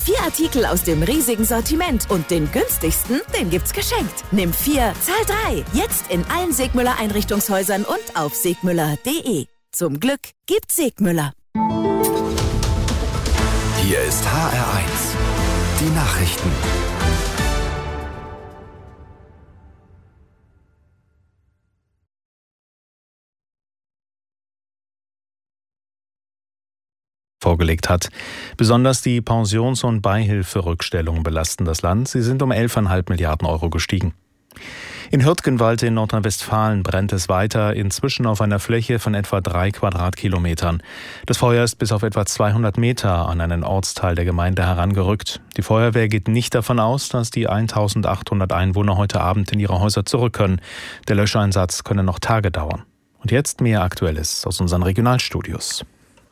4 Artikel aus dem riesigen Sortiment und den günstigsten, den gibt's geschenkt. Nimm 4, zahl 3. Jetzt in allen Segmüller Einrichtungshäusern und auf segmüller.de. Zum Glück gibt's Segmüller. Hier ist HR1. Die Nachrichten. Vorgelegt hat. Besonders die Pensions- und Beihilferückstellungen belasten das Land. Sie sind um 11,5 Milliarden Euro gestiegen. In Hürtgenwalde in Nordrhein-Westfalen brennt es weiter, inzwischen auf einer Fläche von etwa 3 Quadratkilometern. Das Feuer ist bis auf etwa 200 Meter an einen Ortsteil der Gemeinde herangerückt. Die Feuerwehr geht nicht davon aus, dass die 1800 Einwohner heute Abend in ihre Häuser zurück können. Der Löscheinsatz könne noch Tage dauern. Und jetzt mehr Aktuelles aus unseren Regionalstudios.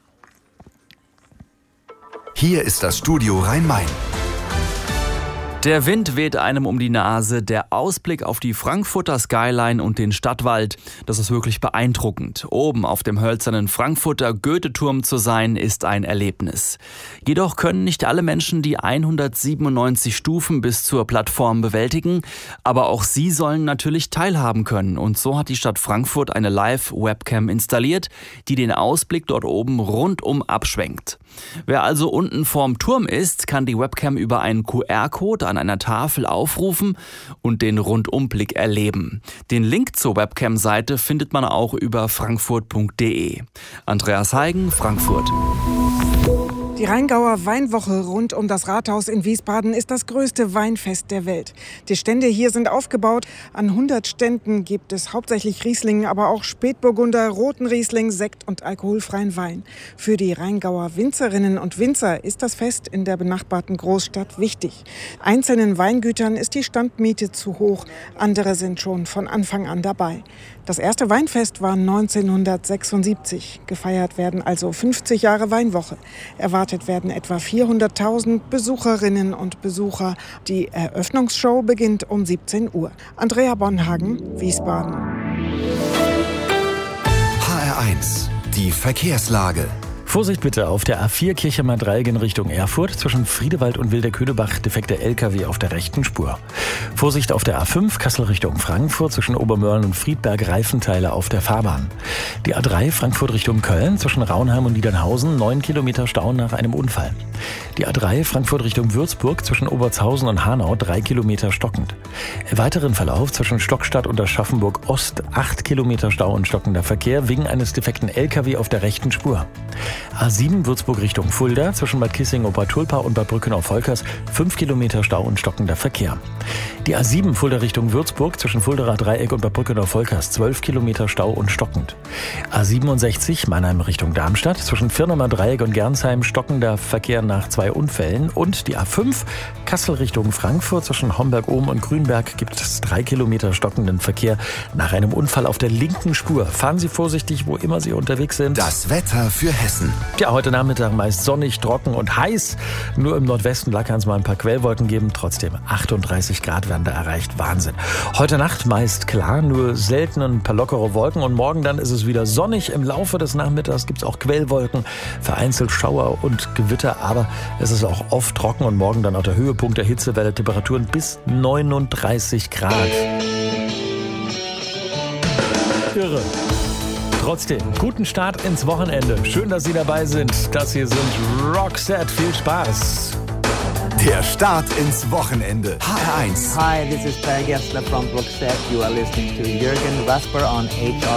Hier ist das Studio Rhein-Main. Der Wind weht einem um die Nase, der Ausblick auf die Frankfurter Skyline und den Stadtwald, das ist wirklich beeindruckend. Oben auf dem hölzernen Frankfurter Goethe-Turm zu sein, ist ein Erlebnis. Jedoch können nicht alle Menschen die 197 Stufen bis zur Plattform bewältigen, aber auch sie sollen natürlich teilhaben können. Und so hat die Stadt Frankfurt eine Live-Webcam installiert, die den Ausblick dort oben rundum abschwenkt. Wer also unten vorm Turm ist, kann die Webcam über einen QR-Code an einer Tafel aufrufen und den Rundumblick erleben. Den Link zur Webcam-Seite findet man auch über frankfurt.de. Andreas Heigen, Frankfurt. Die Rheingauer Weinwoche rund um das Rathaus in Wiesbaden ist das größte Weinfest der Welt. Die Stände hier sind aufgebaut. An 100 Ständen gibt es hauptsächlich Riesling, aber auch Spätburgunder, roten Riesling, Sekt und alkoholfreien Wein. Für die Rheingauer Winzerinnen und Winzer ist das Fest in der benachbarten Großstadt wichtig. Einzelnen Weingütern ist die Standmiete zu hoch. Andere sind schon von Anfang an dabei. Das erste Weinfest war 1976. Gefeiert werden also 50 Jahre Weinwoche. Erwartet werden etwa 400.000 Besucherinnen und Besucher. Die Eröffnungsshow beginnt um 17 Uhr. Andrea Bonhagen, Wiesbaden. HR1, die Verkehrslage. Vorsicht bitte auf der A4 Kirchheimer-Dreieck in Richtung Erfurt. Zwischen Friedewald und Wilderködebach defekter LKW auf der rechten Spur. Vorsicht auf der A5 Kassel Richtung Frankfurt. Zwischen Obermörlen und Friedberg Reifenteile auf der Fahrbahn. Die A3 Frankfurt Richtung Köln. Zwischen Raunheim und Niedernhausen 9 Kilometer Stau nach einem Unfall. Die A3 Frankfurt Richtung Würzburg. Zwischen Obertshausen und Hanau 3 Kilometer stockend. Im weiteren Verlauf zwischen Stockstadt und Aschaffenburg Ost 8 Kilometer Stau und stockender Verkehr wegen eines defekten LKW auf der rechten Spur. A7 Würzburg Richtung Fulda, zwischen Bad Kissing-Obertulpa und Bad Brückenau-Volkers 5 Kilometer Stau und stockender Verkehr. Die A7 Fulda Richtung Würzburg, zwischen Fuldaer Dreieck und Bad Brückenau-Volkers 12 Kilometer Stau und stockend. A67 Mannheim Richtung Darmstadt, zwischen Firnemer Dreieck und Gernsheim stockender Verkehr nach 2 Unfällen. Und die A5 Kassel Richtung Frankfurt, zwischen Homberg-Ohm und Grünberg gibt es 3 Kilometer stockenden Verkehr nach einem Unfall auf der linken Spur. Fahren Sie vorsichtig, wo immer Sie unterwegs sind. Das Wetter für Hessen. Ja, heute Nachmittag meist sonnig, trocken und heiß. Nur im Nordwesten kann es mal ein paar Quellwolken geben. Trotzdem 38 Grad werden da erreicht. Wahnsinn. Heute Nacht meist klar, nur selten ein paar lockere Wolken. Und morgen dann ist es wieder sonnig. Im Laufe des Nachmittags gibt es auch Quellwolken, vereinzelt Schauer und Gewitter. Aber es ist auch oft trocken und morgen dann auch der Höhepunkt der Hitzewelle. Temperaturen bis 39 Grad. Irre. Trotzdem, guten Start ins Wochenende. Schön, dass Sie dabei sind. Das hier sind Roxette. Viel Spaß. Der Start ins Wochenende. HR1. Hi, this is Per Gessler from Roxette. You are listening to Jürgen Vesper on HR